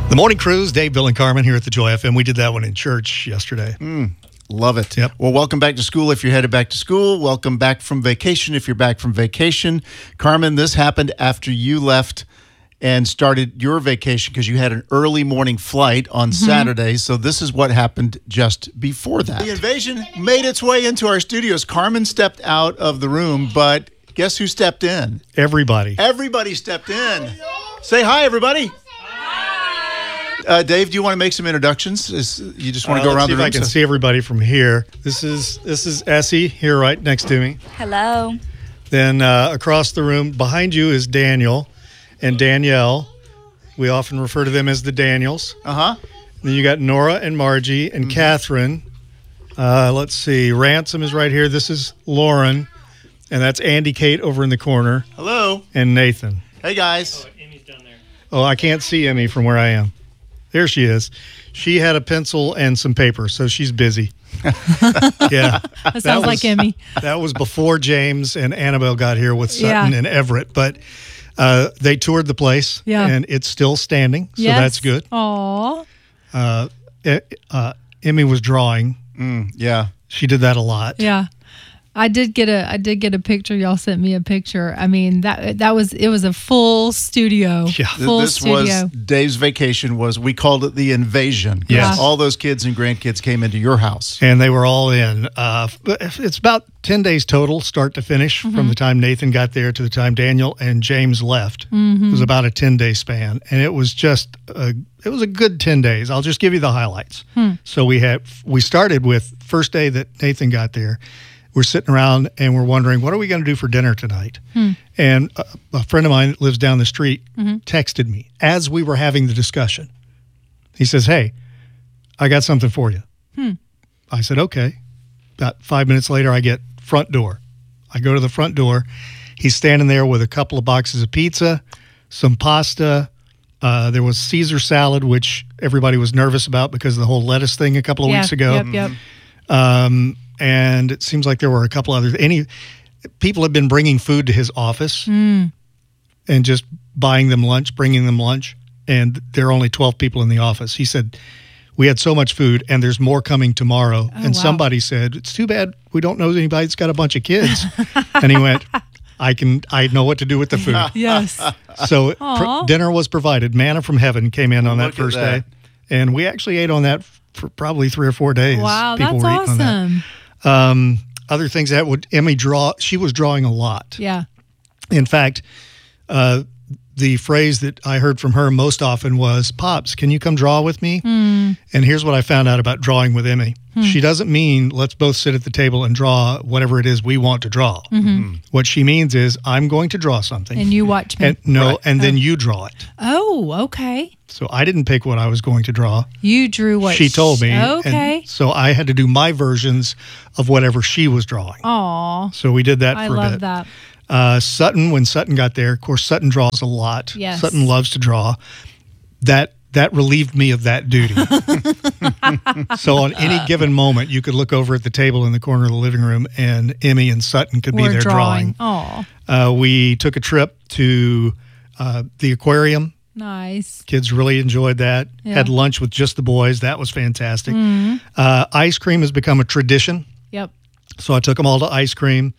The Morning Cruise, Dave, Bill, and Carmen here at the Joy FM. We did that one in church yesterday. Love it. Yep. Well, welcome back to school if you're headed back to school. Welcome back from vacation if you're back from vacation. Carmen, this happened after you left and started your vacation because you had an early morning flight on Saturday. So this is what happened just before that. The invasion made its way into our studios. Carmen stepped out of the room, but guess who stepped in? Everybody. Everybody stepped in. Say hi, everybody. Dave, do you want to make some introductions? You just want to go around the room? I can see everybody from here. This is Essie here right next to me. Hello. Then across the room behind you is Daniel and Danielle. We often refer to them as the Daniels. Then you got Nora and Margie and Catherine. Let's see. Ransom is right here. This is Lauren. And that's Andy Kate over in the corner. Hello. And Nathan. Hey, guys. Amy's down there. Oh, I can't see Emmy from where I am. There she is. She had a pencil and some paper, so she's busy. Yeah. That sounds like Emmy. That was before James and Annabelle got here with Sutton and Everett. But they toured the place, and it's still standing, so that's good. Aw. Emmy was drawing. Yeah. She did that a lot. Yeah. I did get a picture. Y'all sent me a picture. I mean, it was a full studio. Yeah. Full This studio. was Dave's vacation. We called it the invasion. Yes. All those kids and grandkids came into your house. And they were all in. It's about 10 days total, start to finish, from the time Nathan got there to the time Daniel and James left. It was about a 10-day span. And it was just a good 10 days. I'll just give you the highlights. So we started with first day that Nathan got there. We're sitting around and we're wondering, what are we going to do for dinner tonight? And a friend of mine that lives down the street texted me as we were having the discussion. He says, "Hey, I got something for you." I said, "Okay." About 5 minutes later, I get front door. I go to the front door. He's standing there with a couple of boxes of pizza, some pasta. There was Caesar salad, which everybody was nervous about because of the whole lettuce thing a couple of weeks ago. Yep. And it seems like there were a couple others. People have been bringing food to his office and just buying them lunch, bringing them lunch. And there are only 12 people in the office. He said, "We had so much food and there's more coming tomorrow." Somebody said, "It's too bad we don't know anybody that's got a bunch of kids." And he went, I know what to do with the food. Yes. So dinner was provided. Manna from heaven came in on that first day. And we actually ate on that for probably 3 or 4 days. Wow, People that's were eating awesome. on that. Other things that would Emmy draw, she was drawing a lot. Yeah. In fact, the phrase that I heard from her most often was, "Pops, can you come draw with me?" And here's what I found out about drawing with Emmy. She doesn't mean let's both sit at the table and draw whatever it is we want to draw. What she means is I'm going to draw something. And you watch me. And then you draw it. Oh, okay. So I didn't pick what I was going to draw. You drew what She told me. Okay. And so I had to do my versions of whatever she was drawing. Aw. So we did that I for a love bit. that. Sutton, when Sutton got there, of course, Sutton draws a lot. Yes. Sutton loves to draw. That relieved me of that duty. So on any given moment, you could look over at the table in the corner of the living room, and Emmy and Sutton could be there drawing. Aw. We took a trip to the aquarium. Nice. Kids really enjoyed that. Yeah. Had lunch with just the boys. That was fantastic. Ice cream has become a tradition. Yep. So I took them all to ice cream.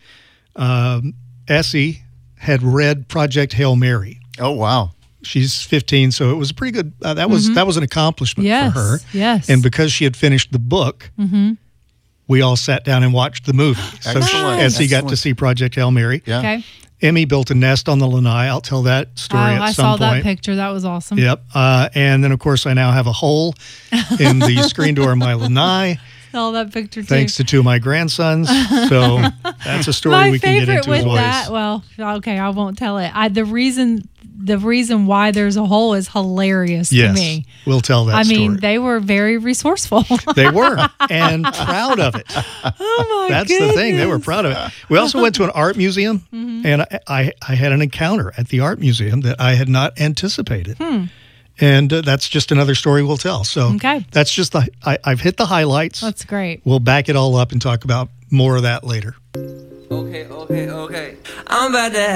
Essie had read Project Hail Mary. Oh, wow. She's 15, so it was a pretty good. That was an accomplishment for her. Yes. And because she had finished the book, we all sat down and watched the movie. So Excellent. Essie got to see Project Hail Mary. Yeah. Okay. Emmy built a nest on the lanai. I'll tell that story at I some saw point. that picture. That was awesome. Yep. And then, of course, I now have a hole in the screen door of my lanai. Saw that picture too. Thanks to 2 of my grandsons. So that's a story we can get into with as well. that. Well, okay, I won't tell it. The reason why there's a hole is hilarious to me. We'll tell that story. I mean, they were very resourceful. They were, and proud of it. Oh my That's goodness. the thing. They were proud of it. We also went to an art museum, and I had an encounter at the art museum that I had not anticipated. And that's just another story we'll tell. So that's just I've hit the highlights. That's great. We'll back it all up and talk about more of that later. Okay. I'm about to